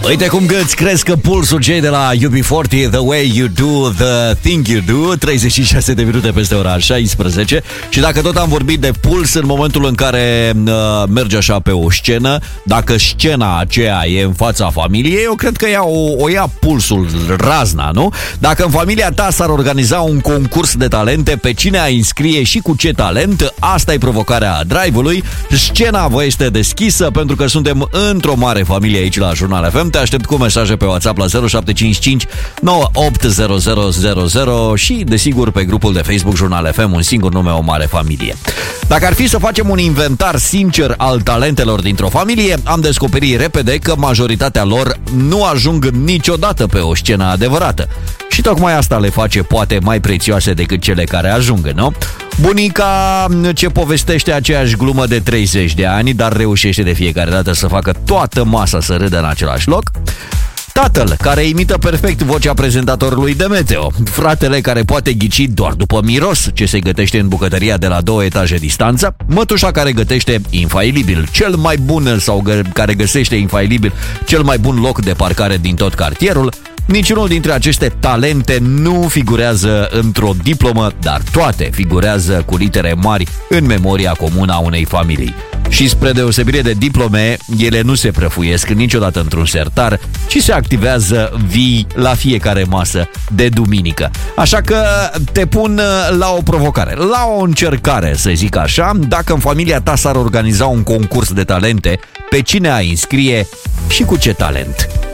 Uite cum îți cresc pulsul cei de la UB40, The Way You Do, The Thing You Do. 36 de minute peste ora 16. Și dacă tot am vorbit de puls, în momentul în care mergi așa pe o scenă, dacă scena aceea e în fața familiei, eu cred că o ia pulsul, razna, nu? Dacă în familia ta s-ar organiza un concurs de talente, pe cine ai înscrie și cu ce talent, asta e provocarea Drive-ului. Scena vă este deschisă pentru că suntem într-o mare familie aici la Jurnal FM. Te aștept cu mesaje pe WhatsApp la 0755 980000 și, desigur, pe grupul de Facebook Jurnal FM, un singur nume, o mare familie. Dacă ar fi să facem un inventar sincer al talentelor dintr-o familie, am descoperit repede că majoritatea lor nu ajung niciodată pe o scenă adevărată. Și tocmai asta le face poate mai prețioase decât cele care ajung, nu? Bunica ce povestește aceeași glumă de 30 de ani, dar reușește de fiecare dată să facă toată masa să râdă în același loc. Tatăl, care imită perfect vocea prezentatorului de meteo. Fratele, care poate ghici doar după miros ce se gătește în bucătăria de la 2 etaje distanță. Mătușa, care gătește infailibil cel mai bun sau care găsește infailibil cel mai bun loc de parcare din tot cartierul. Niciunul dintre aceste talente nu figurează într-o diplomă, dar toate figurează cu litere mari în memoria comună a unei familii. Și spre deosebire de diplome, ele nu se prăfuiesc niciodată într-un sertar, ci se activează vii la fiecare masă de duminică. Așa că te pun la o provocare, la o încercare, să zic așa. Dacă în familia ta s-ar organiza un concurs de talente, pe cine ai înscrie și cu ce talent?